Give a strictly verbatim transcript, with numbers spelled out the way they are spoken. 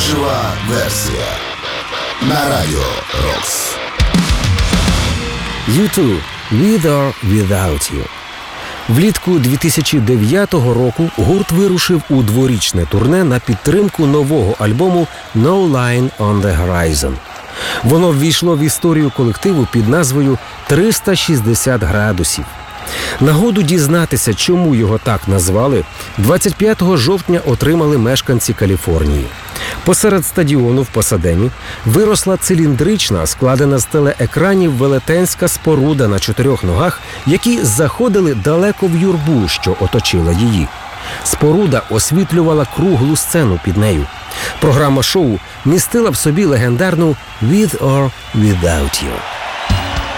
Жива версія на Радіо Рокс. ю ту «With or Without You». Влітку дві тисячі дев'ятого року гурт вирушив у дворічне турне на підтримку нового альбому «No Line on the Horizon». Воно ввійшло в історію колективу під назвою «триста шістдесят градусів». Нагоду дізнатися, чому його так назвали, двадцять п'ятого жовтня отримали мешканці Каліфорнії. Посеред стадіону в Пасадені виросла циліндрична, складена з телеекранів велетенська споруда на чотирьох ногах, які заходили далеко в юрбу, що оточила її. Споруда освітлювала круглу сцену під нею. Програма шоу містила в собі легендарну «With or Without You».